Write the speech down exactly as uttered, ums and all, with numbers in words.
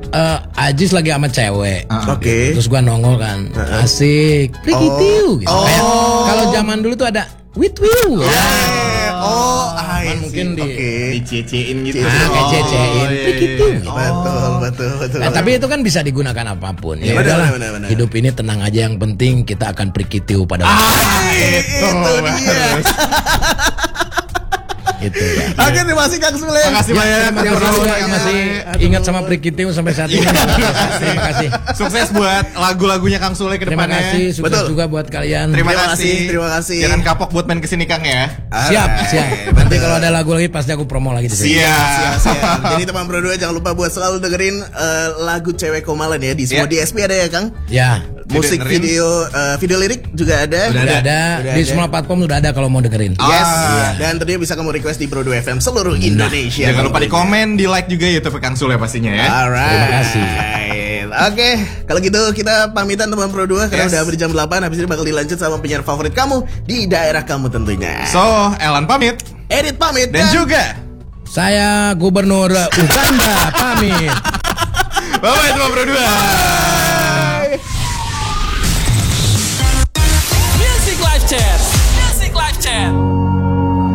uh, Ajis lagi sama cewek. Uh, Oke. Okay. Terus gua nongol kan, uh, asik, prikitiu. Oh. Gitu. Oh. Kayak kalau zaman dulu tuh ada with you. Oh, yeah. oh kan mungkin di okay. dicecein gitu. Ah, kayak cecein, prikitiu. Gitu. Betul, betul, betul. Nah, tapi itu kan bisa digunakan apapun. Ya, ya udahlah. benar, benar. Hidup ini tenang aja, yang penting kita akan prikitiu pada ah, itu, itu dia. Itu ya. Oke, terima kasih Kang Sule. Terima kasih banyak. Terima kasih juga yang masih ingat sama prikitiu sampai saat ini. Terima kasih. Sukses buat lagu-lagunya Kang Sule ke depannya. Terima kasih, sukses Betul. juga buat kalian. Terima, terima kasih. kasih, terima kasih. Jangan kapok buat main kesini Kang ya. Siap, siap. Nanti kalau ada lagu lagi pasti aku promo lagi di sini. Siap. Siap, siap. Jadi teman Pro dua jangan lupa buat selalu dengerin uh, lagu Cewek Komalan ya. Di semua yeah. D S P ada ya Kang? Ya. Musik, dengerin. video, uh, video lirik juga ada. Udah, udah ada. Udah Di ada. semua platform udah ada kalau mau dengerin. Yes. Ah. Dan tentunya bisa kamu request di Pro dua F M seluruh Indonesia. Jangan lupa di komen, di like juga YouTube Kang Sule pastinya ya. Alright. Terima kasih. Oke, kalau gitu kita pamitan teman Pro dua karena Yes. udah hampir jam delapan. Habis ini bakal dilanjut sama penyiar favorit kamu di daerah kamu tentunya. So, Elan pamit. Edit pamit Dan juga Saya Gubernur Uganda pamit. bye-bye teman Pro dua.